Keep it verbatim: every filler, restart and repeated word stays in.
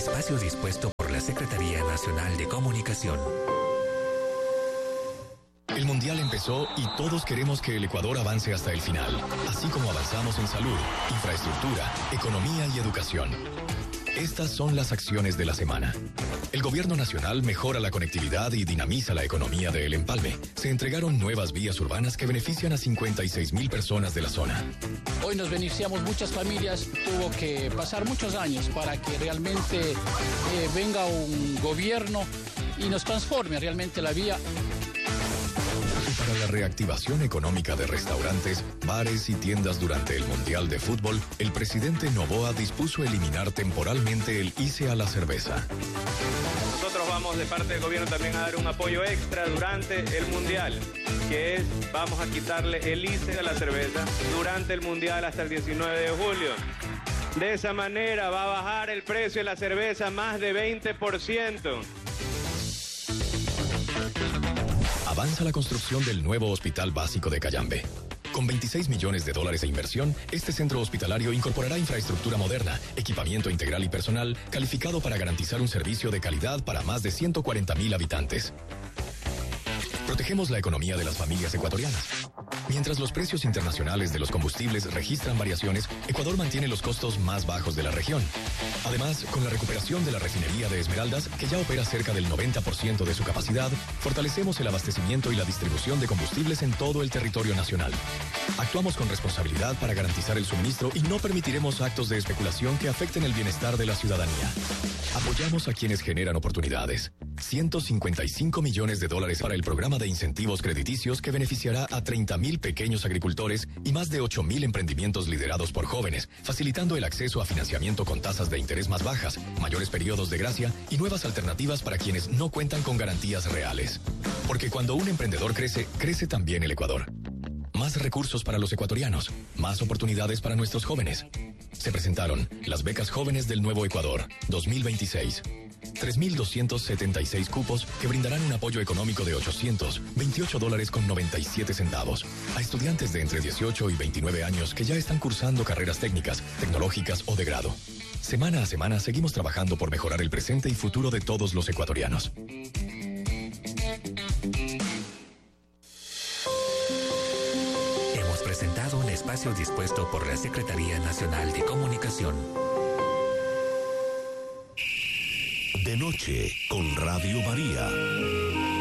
espacio dispuesto por la Secretaría Nacional de Comunicación. El Mundial empezó y todos queremos que el Ecuador avance hasta el final, así como avanzamos en salud, infraestructura, economía y educación. Estas son las acciones de la semana. El Gobierno Nacional mejora la conectividad y dinamiza la economía de El Empalme. Se entregaron nuevas vías urbanas que benefician a cincuenta y seis mil personas de la zona. Hoy nos beneficiamos muchas familias, tuvo que pasar muchos años para que realmente eh, venga un gobierno y nos transforme realmente la vía. Para la reactivación económica de restaurantes, bares y tiendas durante el Mundial de Fútbol, el presidente Noboa dispuso eliminar temporalmente el I C E a la cerveza. Nosotros vamos de parte del gobierno también a dar un apoyo extra durante el Mundial, que es, vamos a quitarle el I C E a la cerveza durante el Mundial hasta el diecinueve de julio. De esa manera va a bajar el precio de la cerveza más de veinte por ciento. Avanza la construcción del nuevo Hospital Básico de Cayambe. Con veintiséis millones de dólares de inversión, este centro hospitalario incorporará infraestructura moderna, equipamiento integral y personal calificado para garantizar un servicio de calidad para más de ciento cuarenta mil habitantes. Protegemos la economía de las familias ecuatorianas. Mientras los precios internacionales de los combustibles registran variaciones, Ecuador mantiene los costos más bajos de la región. Además, con la recuperación de la refinería de Esmeraldas, que ya opera cerca del noventa por ciento de su capacidad, fortalecemos el abastecimiento y la distribución de combustibles en todo el territorio nacional. Actuamos con responsabilidad para garantizar el suministro y no permitiremos actos de especulación que afecten el bienestar de la ciudadanía. Apoyamos a quienes generan oportunidades. ciento cincuenta y cinco millones de dólares para el programa de incentivos crediticios que beneficiará a treinta mil pequeños agricultores y más de ocho mil emprendimientos liderados por jóvenes, facilitando el acceso a financiamiento con tasas de interés más bajas, mayores periodos de gracia y nuevas alternativas para quienes no cuentan con garantías reales. Porque cuando un emprendedor crece, crece también el Ecuador. Más recursos para los ecuatorianos, más oportunidades para nuestros jóvenes. Se presentaron las becas jóvenes del Nuevo Ecuador dos mil veintiséis. tres mil doscientos setenta y seis cupos que brindarán un apoyo económico de ochocientos veintiocho dólares con noventa y siete centavos a estudiantes de entre dieciocho y veintinueve años que ya están cursando carreras técnicas, tecnológicas o de grado. Semana a semana seguimos trabajando por mejorar el presente y futuro de todos los ecuatorianos. Hemos presentado un espacio dispuesto por la Secretaría Nacional de Comunicación. De noche, con Radio María.